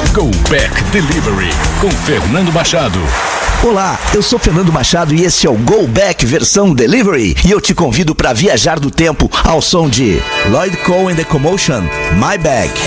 Go Back Delivery com Fernando Machado. Olá, eu sou Fernando Machado e esse é o Go Back versão Delivery. E eu te convido para viajar do tempo ao som de Lloyd Cole and the Commotion, My Bag.